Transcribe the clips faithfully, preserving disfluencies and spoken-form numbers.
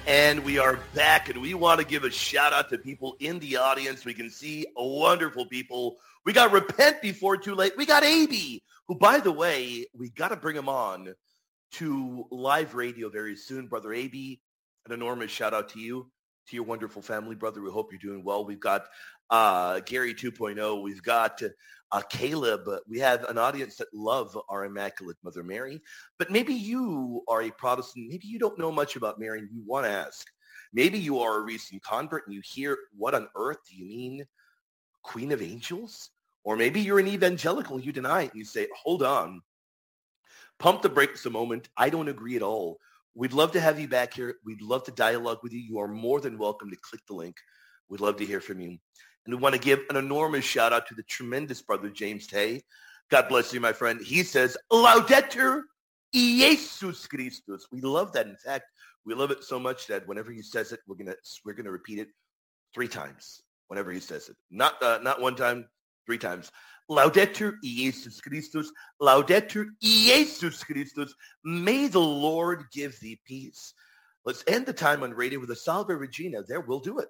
And we are back, and we want to give a shout out to people in the audience. We can see wonderful people. We got Repent Before Too Late. We got A B, who, by the way, we got to bring him on to live radio very soon. Brother A B, an enormous shout out to you, to your wonderful family, brother. We hope you're doing well. We've got uh, Gary two point oh. We've got uh, Caleb. We have an audience that love our Immaculate Mother Mary. But maybe you are a Protestant. Maybe you don't know much about Mary and you want to ask. Maybe you are a recent convert and you hear, what on earth do you mean, Queen of Angels? Or maybe you're an evangelical and you deny it and you say, hold on. Pump the brakes a moment. I don't agree at all. We'd love to have you back here. We'd love to dialogue with you. You are more than welcome to click the link. We'd love to hear from you. And we want to give an enormous shout out to the tremendous brother James Tay. God bless you, my friend. He says, Laudetur Jesus Christus. We love that. In fact, we love it so much that whenever he says it, we're gonna we're gonna repeat it three times. Whenever he says it, not uh, not one time, three times. Laudetur Jesus Christus. Laudetur Jesus Christus. May the Lord give thee peace. Let's end the time on radio with a Salve Regina. There, we'll do it.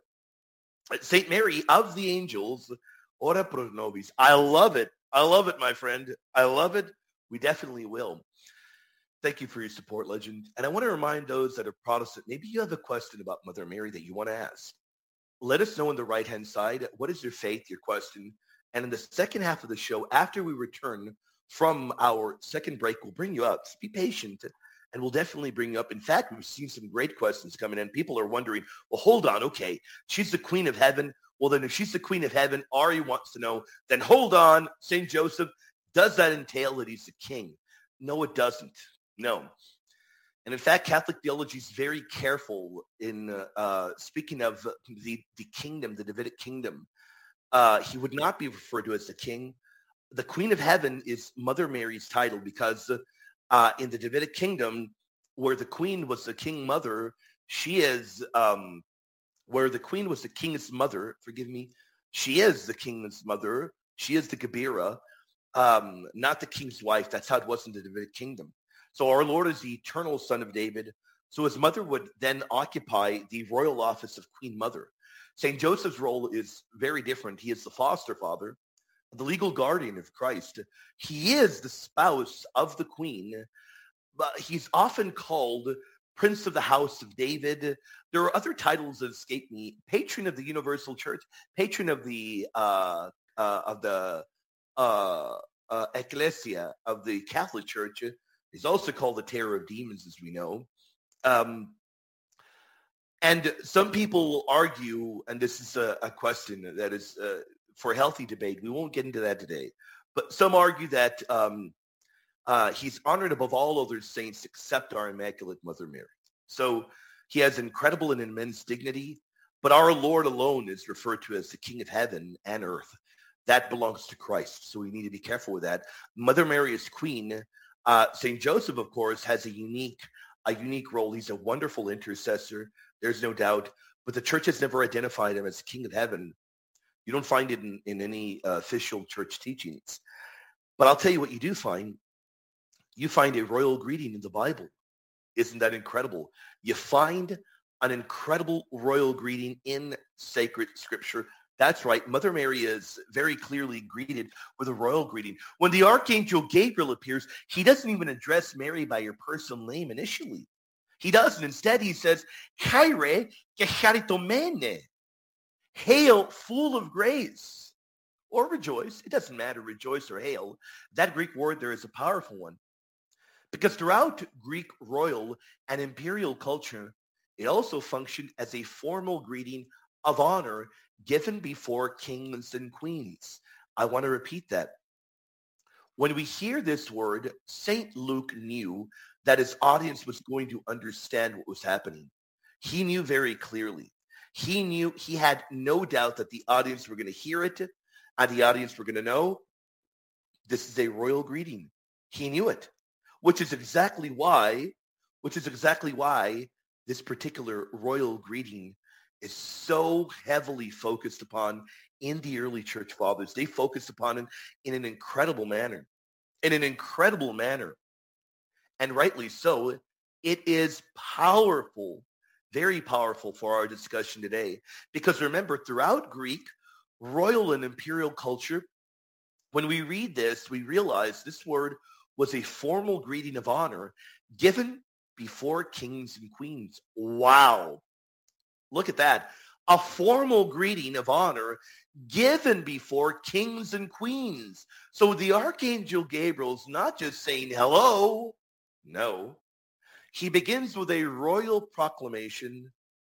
Saint Mary of the Angels, ora pro nobis. I love it. I love it, my friend. I love it. We definitely will. Thank you for your support, legend. And I want to remind those that are Protestant, maybe you have a question about Mother Mary that you want to ask. Let us know on the right-hand side. What is your faith, your question? And in the second half of the show, after we return from our second break, we'll bring you up. Just be patient, and we'll definitely bring you up. In fact, we've seen some great questions coming in. People are wondering, well, hold on. Okay, she's the Queen of Heaven. Well, then if she's the Queen of Heaven, Ari wants to know, then hold on, Saint Joseph, does that entail that he's the king? No, it doesn't. No. And in fact, Catholic theology is very careful in uh, uh, speaking of the, the kingdom, the Davidic kingdom. Uh, he would not be referred to as the king. The Queen of Heaven is Mother Mary's title because uh, in the Davidic kingdom, where the queen was the king mother, she is, um, where the queen was the king's mother, forgive me, she is the king's mother. She is the Gebira, um, not the king's wife. That's how it was in the Davidic kingdom. So our Lord is the eternal son of David. So his mother would then occupy the royal office of Queen Mother. Saint Joseph's role is very different. He is the foster father, the legal guardian of Christ. He is the spouse of the queen, but he's often called Prince of the House of David. There are other titles that escape me. Patron of the Universal Church, patron of the uh, uh, of the uh, uh, Ecclesia of the Catholic Church. He's also called the Terror of Demons, as we know. Um, and some people argue, and this is a, a question that is uh, for healthy debate. We won't get into that today. But some argue that um, uh, he's honored above all other saints except our Immaculate Mother Mary. So he has incredible and immense dignity, but our Lord alone is referred to as the King of Heaven and earth. That belongs to Christ, so we need to be careful with that. Mother Mary is queen. Uh, Saint Joseph, of course, has a unique, a unique role. He's a wonderful intercessor. There's no doubt. But the church has never identified him as King of Heaven. You don't find it in, in any uh, official church teachings. But I'll tell you what you do find. You find a royal greeting in the Bible. Isn't that incredible? You find an incredible royal greeting in sacred scripture. That's right. Mother Mary is very clearly greeted with a royal greeting. When the Archangel Gabriel appears, he doesn't even address Mary by her personal name initially. He doesn't. Instead, he says, Kyrie ke charitomene. Hail, full of grace. Or rejoice. It doesn't matter, rejoice or hail. That Greek word there is a powerful one. Because throughout Greek royal and imperial culture, it also functioned as a formal greeting of honor given before kings and queens. I want to repeat that. When we hear this word, Saint Luke knew that his audience was going to understand what was happening. He knew very clearly. He knew, he had no doubt that the audience were going to hear it and the audience were going to know this is a royal greeting. He knew it, which is exactly why, which is exactly why this particular royal greeting is so heavily focused upon in the early church fathers. They focused upon it in an incredible manner, in an incredible manner. And rightly so. It is powerful Very powerful for our discussion today. Because remember, throughout Greek, royal and imperial culture, when we read this, we realize this word was a formal greeting of honor given before kings and queens. Wow. Look at that. A formal greeting of honor given before kings and queens. So the Archangel Gabriel's not just saying hello. No. He begins with a royal proclamation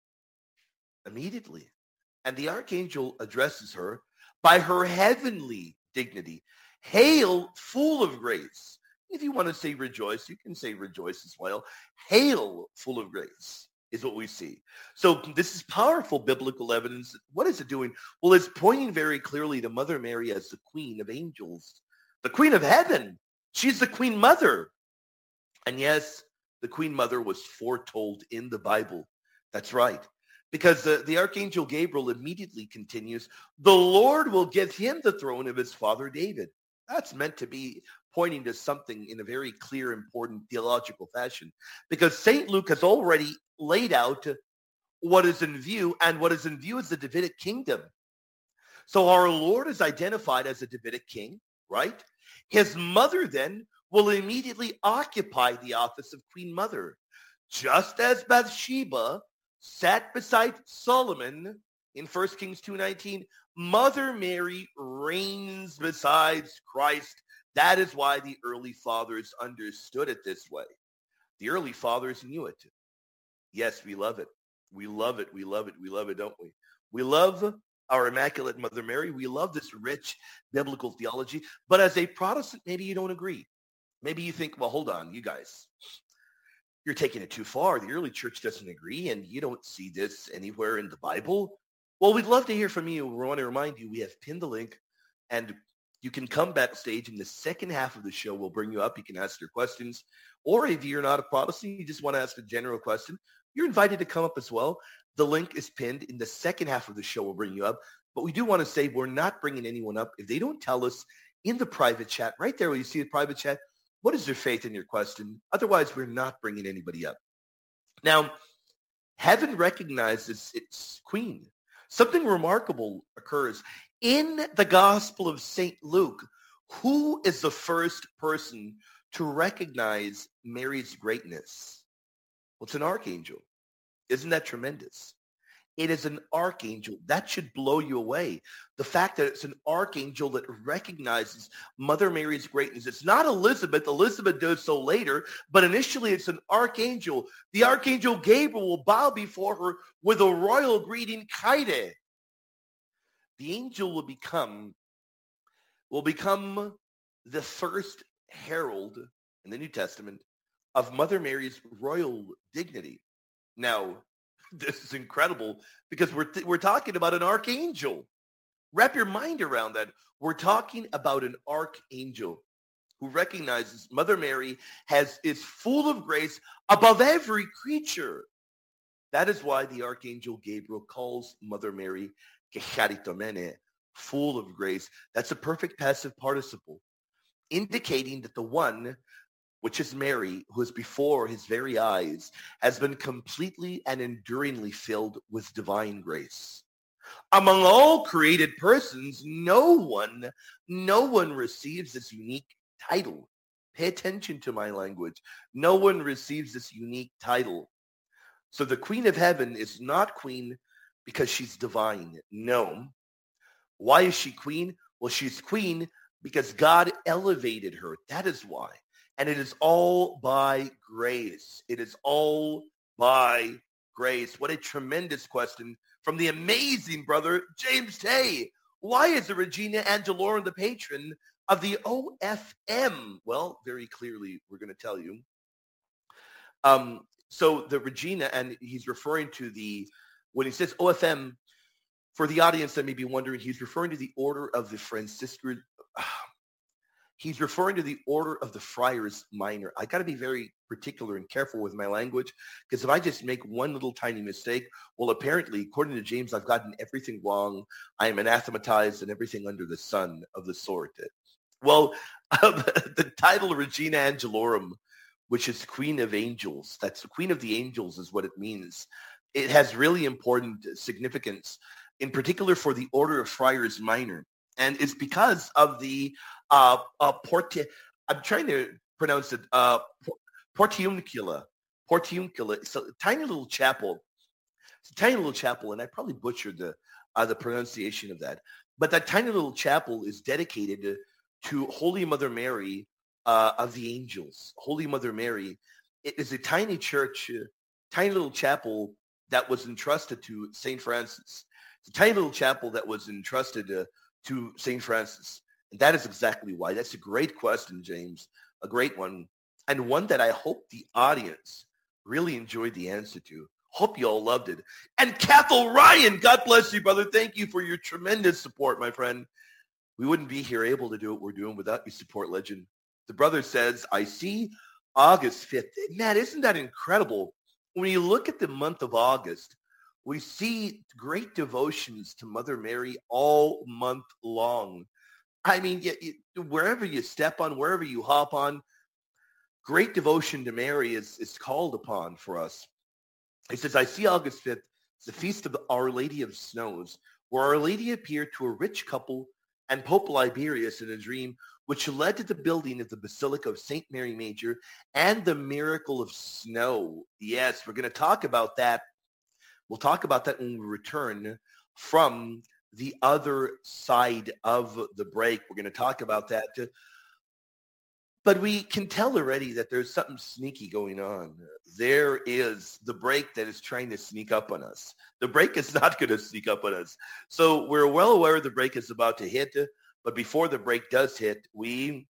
immediately. And the Archangel addresses her by her heavenly dignity. Hail, full of grace. If you want to say rejoice, you can say rejoice as well. Hail, full of grace, is what we see. So this is powerful biblical evidence. What is it doing? Well, it's pointing very clearly to Mother Mary as the Queen of Angels, the Queen of Heaven. She's the Queen Mother. And yes, the Queen Mother was foretold in the Bible. That's right. Because the, the Archangel Gabriel immediately continues, the Lord will give him the throne of his father David. That's meant to be pointing to something in a very clear, important theological fashion. Because Saint Luke has already laid out what is in view, and what is in view is the Davidic kingdom. So our Lord is identified as a Davidic king, right? His mother then will immediately occupy the office of Queen Mother, just as Bathsheba sat beside Solomon in First Kings two nineteen. Mother Mary reigns beside Christ. That is why the early fathers understood it this way. The early fathers knew it. Yes, we love it. We love it. We love it. We love it, don't we? We love our Immaculate Mother Mary. We love this rich biblical theology. But as a Protestant, maybe you don't agree. Maybe you think, well, hold on, you guys. You're taking it too far. The early church doesn't agree, and you don't see this anywhere in the Bible. Well, we'd love to hear from you. We want to remind you, we have pinned the link, and you can come backstage in the second half of the show. We'll bring you up. You can ask your questions. Or if you're not a Protestant, you just want to ask a general question, you're invited to come up as well. The link is pinned. In the second half of the show, we'll bring you up. But we do want to say we're not bringing anyone up if they don't tell us in the private chat, right there where you see the private chat, what is their faith in your question? Otherwise, we're not bringing anybody up. Now, heaven recognizes its queen. Something remarkable occurs. In the Gospel of Saint Luke, who is the first person to recognize Mary's greatness? Well, it's an archangel. Isn't that tremendous? It is an archangel. That should blow you away. The fact that it's an archangel that recognizes Mother Mary's greatness. It's not Elizabeth. Elizabeth does so later, but initially it's an archangel. The Archangel Gabriel will bow before her with a royal greeting, Kyrie. The angel will become, will become the first herald in the New Testament of Mother Mary's royal dignity. Now, this is incredible because we're th- we're talking about an archangel. Wrap your mind around that. We're talking about an archangel who recognizes Mother Mary has is full of grace above every creature. That is why the Archangel Gabriel calls Mother Mary Kecharitomene, full of grace. That's a perfect passive participle, indicating that the one, which is Mary, who is before his very eyes, has been completely and enduringly filled with divine grace. Among all created persons, no one, no one receives this unique title. Pay attention to my language. No one receives this unique title. So the Queen of Heaven is not queen because she's divine. No. Why is she queen? Well, she's queen because God elevated her. That is why. And it is all by grace. It is all by grace. What a tremendous question from the amazing brother, James Tay. Why is the Regina Angelorum the patron of the O F M? Well, very clearly, we're going to tell you. Um, so the Regina, and he's referring to the, when he says O F M, for the audience that may be wondering, he's referring to the Order of the Franciscan. He's referring to the Order of the Friars Minor. I got to be very particular and careful with my language, because if I just make one little tiny mistake, well, apparently, according to James, I've gotten everything wrong. I am anathematized and everything under the sun of the sort. Well, um, the title Regina Angelorum, which is Queen of Angels, that's the Queen of the Angels is what it means. It has really important significance, in particular for the Order of Friars Minor. And it's because of the uh, uh, Porti- I'm trying to pronounce it, uh, Portiuncula. Portiuncula. It's a tiny little chapel. It's a tiny little chapel, and I probably butchered the uh, the pronunciation of that. But that tiny little chapel is dedicated to, to Holy Mother Mary uh, of the Angels. Holy Mother Mary. It is a tiny church, uh, tiny little chapel that was entrusted to Saint Francis. It's a tiny little chapel that was entrusted uh, to Saint Francis. And that is exactly why. That's a great question, James. A great one. And one that I hope the audience really enjoyed the answer to. Hope you all loved it. And Cathal Ryan, God bless you, brother. Thank you for your tremendous support, my friend. We wouldn't be here able to do what we're doing without your support, legend. The brother says, I see August fifth. Man, isn't that incredible? When you look at the month of August, we see great devotions to Mother Mary all month long. I mean, you, you, wherever you step on, wherever you hop on, great devotion to Mary is, is called upon for us. He says, I see August fifth, the feast of Our Lady of Snows, where Our Lady appeared to a rich couple and Pope Liberius in a dream, which led to the building of the Basilica of Saint Mary Major and the miracle of snow. Yes, we're going to talk about that. We'll talk about that when we return from the other side of the break. We're going to talk about that. But we can tell already that there's something sneaky going on. There is the break that is trying to sneak up on us. The break is not going to sneak up on us. So we're well aware the break is about to hit. But before the break does hit, we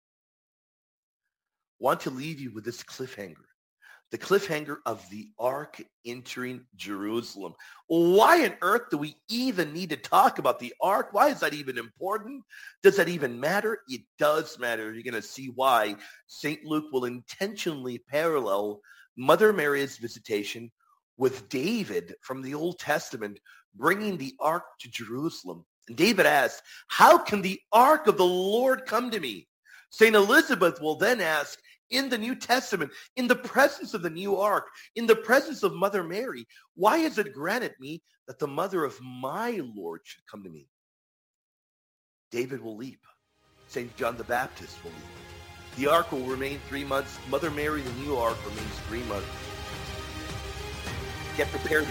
want to leave you with this cliffhanger. The cliffhanger of the Ark entering Jerusalem. Why on earth do we even need to talk about the Ark? Why is that even important? Does that even matter? It does matter. You're going to see why Saint Luke will intentionally parallel Mother Mary's visitation with David from the Old Testament bringing the Ark to Jerusalem. And David asked, how can the Ark of the Lord come to me? Saint Elizabeth will then ask, in the New Testament, in the presence of the new Ark, in the presence of Mother Mary, why is it granted me that the mother of my Lord should come to me? David will leap. Saint John the Baptist will leap. The Ark will remain three months. Mother Mary, the new Ark, remains three months. Get prepared.